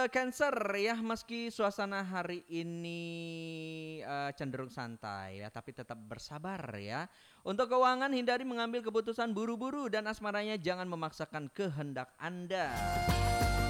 Cancer ya, meski suasana hari ini cenderung santai ya, tapi tetap bersabar ya. Untuk keuangan, hindari mengambil keputusan buru-buru dan asmaranya jangan memaksakan kehendak Anda.